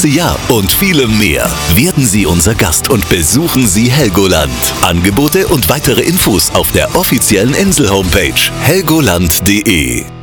ganze Jahr und vielem mehr. Werden Sie unser Gast und besuchen Sie Helgoland. Angebote und weitere Infos auf der offiziellen Insel-Homepage helgoland.de.